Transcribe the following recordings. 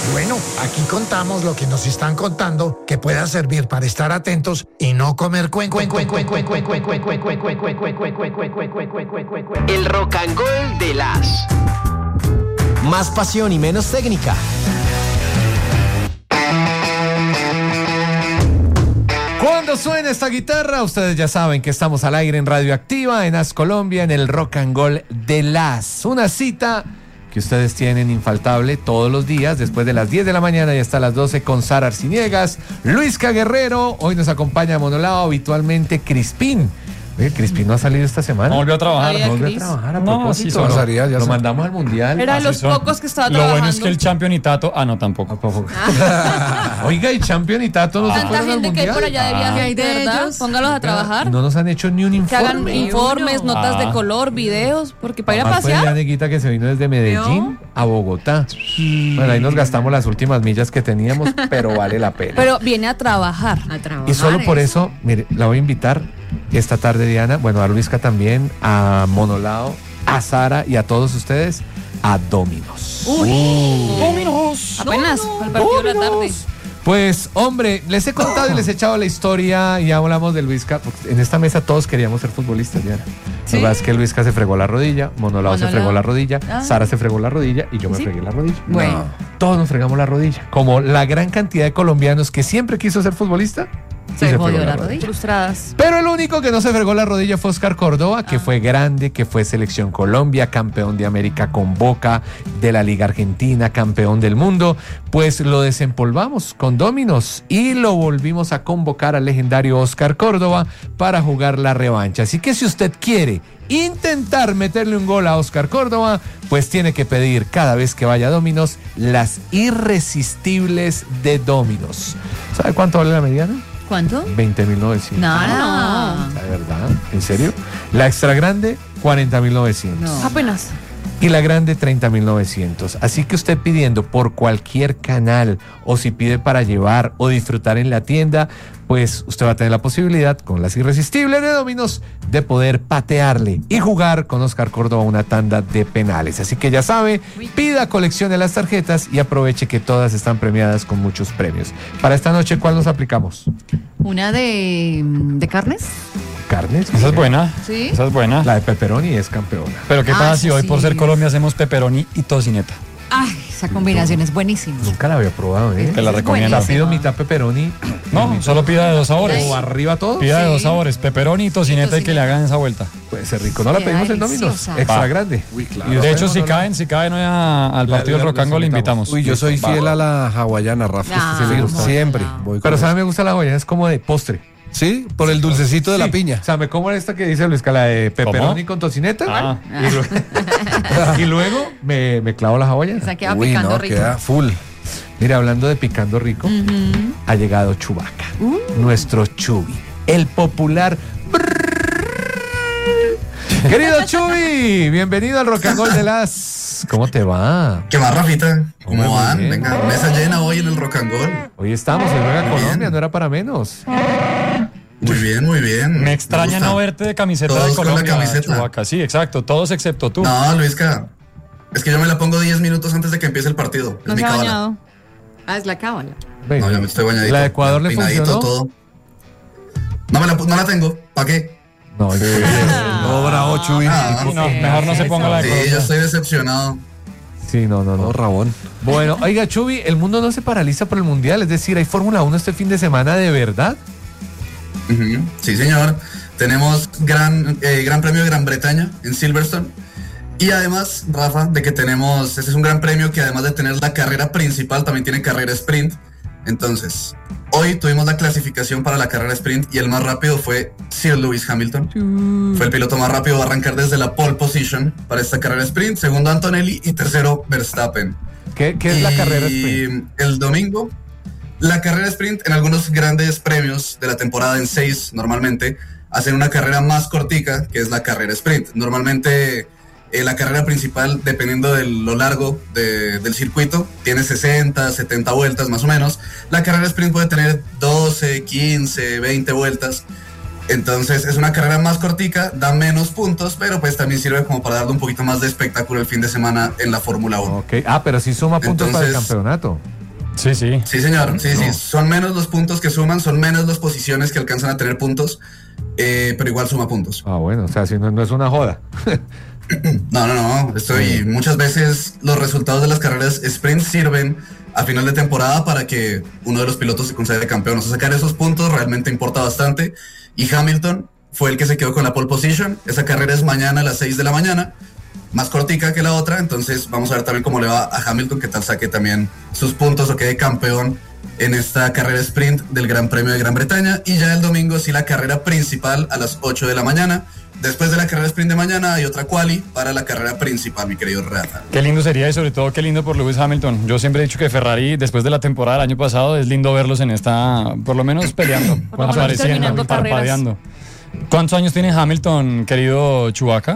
Bueno, aquí contamos lo que nos están contando que pueda servir para estar atentos y no comer cuenco. El rock and roll de las. Más pasión y menos técnica. Cuando suena esta guitarra, ustedes ya saben que estamos al aire en Radioactiva, en As Colombia, en el Rock and Roll de las. Una cita que ustedes tienen infaltable todos los días, después de las 10 de la mañana y hasta las 12 con Sara Arciniegas, Luisca Guerrero, hoy nos acompaña Monolao, habitualmente Crispín. Oye, Crispín no ha salido esta semana. No volvió a trabajar. No volvió a trabajar a propósito. Sí, pasaría, lo mandamos al mundial. Era de los pocos que estaba trabajando. Lo bueno es que el Champion y Tato, no, tampoco. Oiga, y Champion y Tato no se fueron al Tanta gente mundial. que hay por allá de viaje, hay de ¿verdad? ellos. Póngalos a trabajar. No nos han hecho ni un informe. Que hagan informes, notas de color, videos, porque para ir a Además, fue la pasear. neguita que se vino desde Medellín a Bogotá. Bueno, ahí nos gastamos las últimas millas que teníamos, pero vale la pena. Pero viene a trabajar. Y solo por eso, mire, la voy a invitar esta tarde, Diana, bueno, a Luisca también, a Monolao, a Sara y a todos ustedes, a Dominos. ¡Dominos! Apenas, al partido de la tarde. Pues, hombre, les he contado y les he echado la historia y ya hablamos de Luisca, porque en esta mesa todos queríamos ser futbolistas, Diana. ¿Sí? La verdad es que Luisca se fregó la rodilla, Monolao se fregó la rodilla, Ah. Sara se fregó la rodilla y yo me ¿Sí? fregué la rodilla. Bueno. Todos nos fregamos la rodilla. Como la gran cantidad de colombianos que siempre quiso ser futbolista, sí Se fregó jodió la rodilla. Frustradas. Pero el único que no se fregó la rodilla fue Oscar Córdoba, que fue grande, que fue selección Colombia, campeón de América con Boca, de la Liga Argentina, campeón del mundo. Pues lo desempolvamos con Dominos y lo volvimos a convocar al legendario Oscar Córdoba para jugar la revancha. Así que si usted quiere intentar meterle un gol a Oscar Córdoba, pues tiene que pedir cada vez que vaya a Dominos las irresistibles de Dominos. ¿Sabe cuánto vale la mediana? ¿Cuánto? 20.900. No. ¿De verdad? ¿En serio? La extra grande, 40.900. No. Apenas. Y la grande, 30.900. Así que usted pidiendo por cualquier canal, o si pide para llevar o disfrutar en la tienda, pues usted va a tener la posibilidad, con las irresistibles de Dominos, de poder patearle y jugar con Oscar Córdoba una tanda de penales. Así que ya sabe, pida, coleccione las tarjetas y aproveche que todas están premiadas con muchos premios. Para esta noche, ¿cuál nos aplicamos? ¿Una de carnes? ¿Carnes? Esa es buena. Sí. Esa es buena. La de pepperoni es campeona. Pero ¿qué pasa si eso hoy por sí. ser Colombia hacemos pepperoni y tocineta? Ay, esa combinación es buenísima. Nunca la había probado, ¿eh? Te la recomiendo. La pido mitad pepperoni. No, solo pida de dos sabores. O arriba todo. Pida de Sí. dos sabores, pepperoni y tocineta y que le hagan esa vuelta. Puede ser rico. No la Queda pedimos en Dominos. deliciosa. Extra Va. grande. Uy, claro. Y De hecho, si Monolao. caen hoy al partido del Rocango, le invitamos. Uy, yo soy fiel a la hawaiana, Rafa. Ah, Sí, me gusta. no, Siempre no. voy con Pero eso. ¿sabe? Me gusta la olla, es como de postre. Sí, por el dulcecito de la Sí. piña. O sea, me como esta que dice Luisca, la de pepperoni ¿Cómo? con tocineta. Ah. Y luego me clavo la hawaiana. Esa queda Uy, picando no, rico. queda full. Mira, hablando de picando rico, ha llegado Chewbacca, nuestro Chubi, el popular. Querido Chubi, bienvenido al Rock and Roll de las. ¿Cómo te va? ¿Qué más, Rafita? Hombre, ¿Cómo muy van? bien. Venga, mesa llena hoy en el Rock and Roll. Hoy estamos en Juega Muy Colombia, bien. no era para menos. Muy bien, muy bien. Me extraña gusta. no verte de camiseta Todos de con la Colombia, camiseta. Chewbacca. Sí, exacto, todos excepto tú. No, Luisca, es que yo me la pongo 10 minutos antes de que empiece el partido. No es mi se ha cábala. bañado. Ah, es la cábala. Ven. No, ya me estoy bañadito. ¿La de Ecuador le peinadito, funcionó? todo. No la tengo. ¿Para qué? No, No, bravo, Chuy. Ah, No, mejor no se ponga la de Sí, yo Colombia. estoy decepcionado. sí, no. No, Rabón. Bueno, oiga, Chubi, el mundo no se paraliza por el Mundial, es decir, hay Fórmula 1 este fin de semana de verdad. Ujú. Sí, señor. Tenemos gran premio de Gran Bretaña en Silverstone. Y además, Rafa, de que tenemos, este es un gran premio que además de tener la carrera principal, también tiene carrera sprint. Entonces, hoy tuvimos la clasificación para la carrera sprint y el más rápido fue Sir Lewis Hamilton. Fue el piloto más rápido, va a arrancar desde la pole position para esta carrera sprint. Segundo, Antonelli y tercero, Verstappen. ¿Qué es la carrera sprint? Y el domingo, la carrera sprint en algunos grandes premios de la temporada, en 6 normalmente, hacen una carrera más cortica, que es la carrera sprint. Normalmente la carrera principal, dependiendo de lo largo del circuito, tiene 60, 70 vueltas más o menos. La carrera sprint puede tener 12, 15, 20 vueltas. Entonces es una carrera más cortica, da menos puntos, pero pues también sirve como para darle un poquito más de espectáculo el fin de semana en la Fórmula 1. Ok. Ah, pero sí suma puntos para el Entonces, campeonato. Sí, sí. Sí, señor. Sí, sí. Son menos los puntos que suman, son menos las posiciones que alcanzan a tener puntos, pero igual suma puntos. Ah, bueno, o sea, si no es una joda. No. Muchas veces los resultados de las carreras sprint sirven a final de temporada para que uno de los pilotos se considere campeón. O sea, sacar esos puntos realmente importa bastante. Y Hamilton fue el que se quedó con la pole position. Esa carrera es mañana a las 6 de la mañana. Más cortica que la otra, entonces vamos a ver también cómo le va a Hamilton, que tal saque también sus puntos o quede campeón en esta carrera sprint del Gran Premio de Gran Bretaña. Y ya el domingo sí la carrera principal a las 8 de la mañana. Después de la carrera sprint de mañana hay otra quali para la carrera principal, mi querido Rafa. Qué lindo sería y sobre todo qué lindo por Lewis Hamilton. Yo siempre he dicho que Ferrari, después de la temporada del año pasado, es lindo verlos en esta, por lo menos peleando, apareciendo, parpadeando. ¿Cuántos años tiene Hamilton, querido Chewbacca?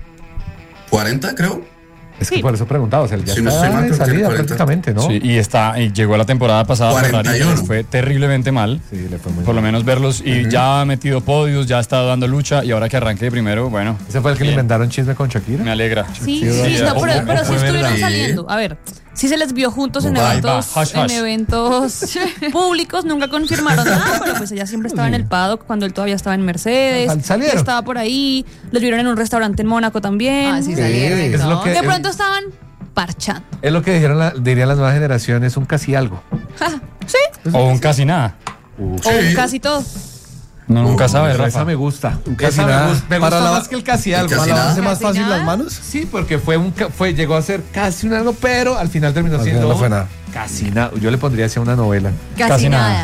40, creo. Es que por eso preguntaba, o sea, ya Sí, no está estoy mal, en creo que salida 40. prácticamente, ¿no? Sí, y llegó a la temporada pasada 41. Ferrari, que les fue terriblemente mal. Sí, le fue muy Por lo mal. menos verlos, y ya ha metido podios, ya ha estado dando lucha, y ahora que arranque de primero, bueno. Ese fue el que le bien. inventaron chisme con Shakira. Me alegra. Sí, Sí, no, pero sí fue estuvieron verdad. saliendo. A ver, sí se les vio juntos en Ahí eventos, va, hush, hush. en eventos públicos, nunca confirmaron nada, pero pues ella siempre estaba en el paddock cuando él todavía estaba en Mercedes. Salieron. Estaba por ahí, los vieron en un restaurante en Mónaco también. Ah, sí, salieron. y es todo. lo que- De pronto estaban parchando. Es lo que dirían las nuevas generaciones, un casi algo. Sí, O un casi nada. o casi todo. No, nunca sabe, Pero esa Rafa. me gusta. casi Esa nada. me Para gusta la- más que el casi algo. casi ¿Para nada. lavarse más Casi fácil nada. las manos? Sí, porque llegó a ser casi un algo, pero al final terminó Al final siendo no fue nada. casi nada. Yo le pondría así una novela. Casi nada.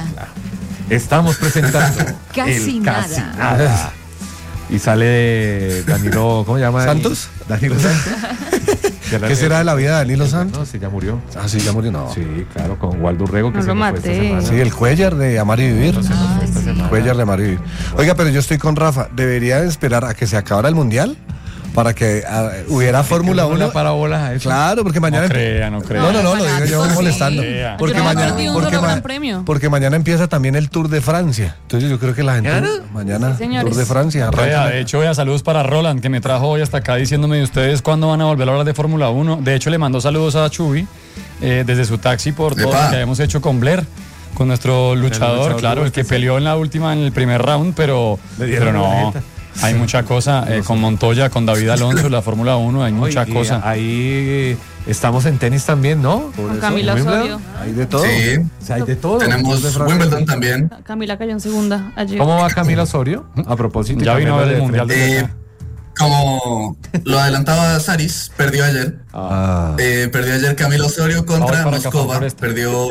Estamos presentando Casi el casi nada. nada. Y sale Danilo, ¿cómo se llama? ¿Santos? Danilo Santos. ¿Qué será de la vida de Danilo Santos? No, sí, ya murió. Ah, sí, ya murió, no. Sí, claro, con Waldo Urrego, que No se lo nos fue esta maté. semana. Sí, el Cuellar de Amar y Vivir. Se nos fue esta semana. Cuellar de Amar y Vivir. Oiga, pero yo estoy con Rafa. ¿Debería esperar a que se acabara el Mundial? Para que hubiera Fórmula Que no 1. le para bolas a eso. Claro, porque mañana... No crea, no crea. No, lo digo yo Sí. molestando. Porque Yo no me mañana, perdí un porque, solo gran premio. porque mañana empieza también el Tour de Francia. Entonces yo creo que la gente... Mañana, Sí, señores. Tour de Francia. Vea, arranca. de hecho, saludos para Roland, que me trajo hoy hasta acá diciéndome de ustedes cuándo van a volver a hablar de Fórmula 1. De hecho, le mandó saludos a Chuy desde su taxi por todo Epa. lo que habíamos hecho con Blair, con nuestro luchador, claro, el que peleó en el primer round, pero no. Hay mucha cosa, con Montoya, con David Alonso, la Fórmula 1, hay mucha Y cosa. ahí estamos en tenis también, ¿no? Con Camila Osorio. Hay de todo. Sí, O sea, hay de todo. tenemos de Francia. Wimbledon también. Camila cayó en segunda ayer. ¿Cómo va Camila Osorio? A propósito. Ya vino a ver el cambiándole de Mundial frente. de Como lo adelantaba Saris, perdió ayer. Ah. Perdió ayer Camilo Osorio Vamos contra para acá, Moscova. por esto. Perdió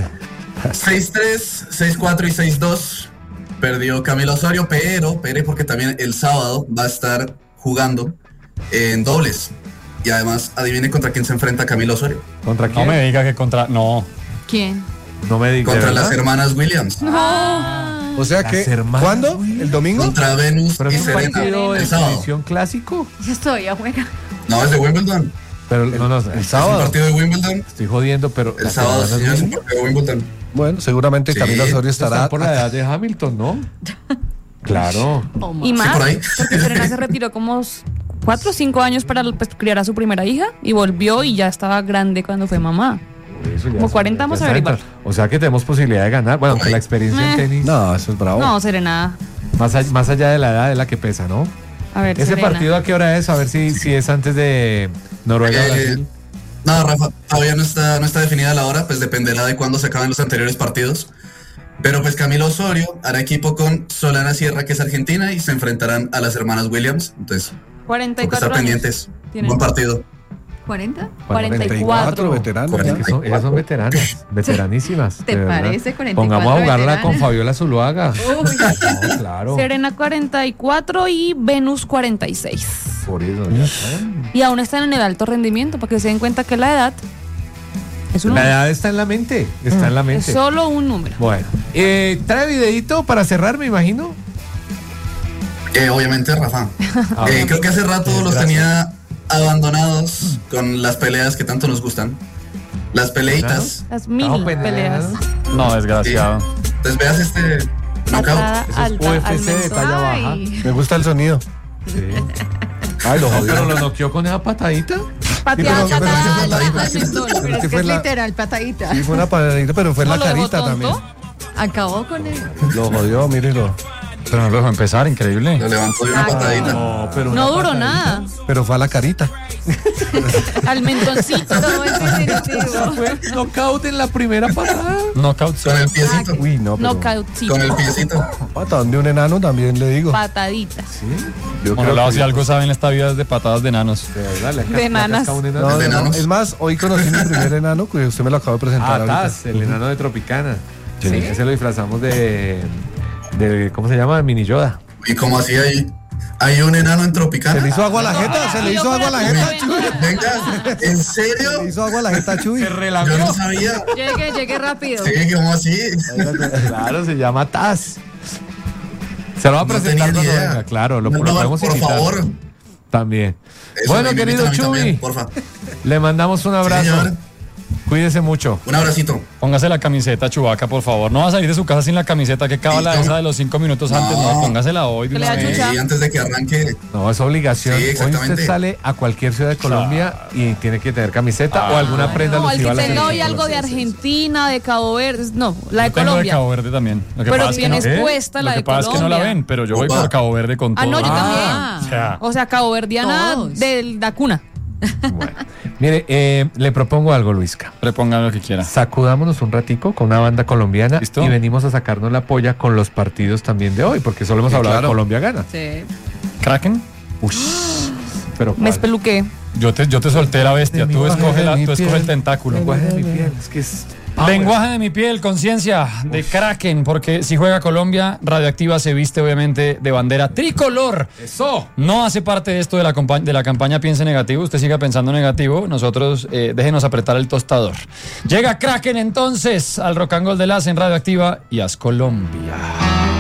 6-3, 6-4 y 6-2. Perdió Camilo Osorio, pero porque también el sábado va a estar jugando en dobles. Y además, adivine contra quién se enfrenta Camilo Osorio. ¿Contra No quién? me diga que contra... No. ¿Quién? No me digas. Contra ¿de las verdad? hermanas Williams. O sea Las que, hermanas, ¿cuándo? güey. ¿El domingo? Contra Venus Pero y es un Serena. partido de El sábado. exhibición clásico. Ya estoy afuera. No, es de Wimbledon. Pero no, El Es un sábado. partido de Wimbledon. estoy jodiendo, pero El las sábado, hermanas señor, es un Williams partido de Wimbledon. Bueno, seguramente Sí. Camilo Osorio estará... están por la edad de Hamilton, ¿no? Claro. Y más, por ahí. porque Serena se retiró como 4 o 5 años para pues, criar a su primera hija y volvió y ya estaba grande cuando fue mamá. Por eso ya Como se- 40 ya vamos a está averiguar. entrando. O sea que tenemos posibilidad de ganar. Bueno, aunque la experiencia en tenis, No, eso es bravo. No, Serena. más allá de la edad, es la que pesa, ¿no? A ver, ¿Ese Serena. partido a qué hora es? A ver si es antes de Noruega-Brasil. No, Rafa, todavía no está definida la hora, pues dependerá de cuándo se acaben los anteriores partidos. Pero pues Camilo Osorio hará equipo con Solana Sierra, que es argentina, y se enfrentarán a las hermanas Williams. Entonces, hay que 44 estar años. pendientes. Tienen. Buen partido. ¿40? 44. veteranos. Es que ellas son veteranas, veteranísimas. ¿Te de verdad. parece? 44 Pongamos a jugarla veteranas. con Fabiola Zuluaga. Uy. No, claro. Serena 44 y Venus 46. Por eso. ya está. Y aún están en el alto rendimiento, para que se den cuenta que la edad es un La número. edad está en la mente. Está en la Es mente. solo un número. Bueno, trae videito para cerrar, me imagino. Obviamente, Rafa. Ah, Creo que hace rato los Gracias. tenía abandonados con las peleas que tanto nos gustan. Las peleitas. Las mini Estamos peleas. peleando. No, Sí. desgraciado. Entonces veas este knockout. Patada Eso es alta al UFC de mentón. talla baja. Ay. Me gusta el sonido. Sí. Ay, lo No, pero jodió. lo noqueó con esa patadita. Pateada, pero patada, patadita. al mentón. Pero Pero es sí que fue es la- literal, patadita. Sí, fue una patadita, pero fue en la ¿No lo dejó carita tonto? también. Acabó con él. Lo jodió, mírelo. Pero no lo dejó empezar, increíble. Lo levantó de una patadita. No, pero No duró nada. Pero fue a la carita. Al mentoncito. Todo es definitivo. Fue knockout en la primera pasada. Knockout. Con el piecito. Uy, no, pero Knockoutcito. Con el piecito. patadón de un enano también le digo. Pataditas. Yo Bueno, creo que si algo saben esta vida es de patadas de enanos. De verdad, le De enanas. casca un No, enano. no, no. enanos. Es más, hoy conocí mi primer enano, que usted me lo acaba de presentar Ah, ahorita. Taz, el enano de Tropicana. Sí. Sí, ese lo disfrazamos de ¿cómo se llama? Mini Yoda. ¿Y cómo así ahí? ¿Hay un enano en Se Tropicana? le hizo agua a la jeta, se le hizo agua a la jeta. Venga, ¿en serio? Se le hizo agua a la jeta, Chuy. Yo no sabía. Llegue rápido. Sí, ¿cómo así? Claro, se llama Taz. Se lo va a No presentar tenía ni cuando idea. venga, claro, lo No, podemos por invitar. favor. También. Eso, Bueno, me querido invitan a mí Chuy, también, porfa. le mandamos un abrazo. señor. Cuídese mucho. Un abracito. Póngase la camiseta, Chubaca, por favor. No va a salir de su casa sin la camiseta que cábala Sí, no. esa de los 5 minutos antes. No, póngasela hoy. de Que le una da vez. chucha. Y antes de que arranque, No, es obligación. Sí, Hoy usted exactamente. sale a cualquier ciudad de Colombia y tiene que tener camiseta o alguna prenda No, al alusiva que a la tenga hoy selección. algo de Argentina, de Cabo Verde. No, la de Yo tengo de Colombia. Cabo Verde también. Lo que Pero pasa es que no, tienes puesta la lo que de pasa es que no la Colombia. ven, pero yo voy Opa. por Cabo Verde con todo. Ah, no, yo Ah. O sea, O sea, caboverdiana Todos. de la cuna. Bueno, mire, le propongo algo, Luisca. prepongan lo que quieran. Sacudámonos un ratico con una banda colombiana ¿Listo? y venimos a sacarnos la polla con los partidos también de hoy, porque solo hemos hablado claro. de Colombia gana. Sí. ¿Kraken? Pero Me ¿cuál? espeluqué. Yo te solté la bestia. De mi Tú baja escoge, de mi tú escoge piel. el tentáculo. Lenguaje de mi piel, es que es Lenguaje de mi piel, conciencia de Kraken, porque si juega Colombia, Radioactiva se viste obviamente de bandera tricolor. Eso. No hace parte de esto de la campaña Piense Negativo. Usted siga pensando negativo. Nosotros déjenos apretar el tostador. Llega Kraken entonces al Rock and Roll de las en Radioactiva y haz Colombia.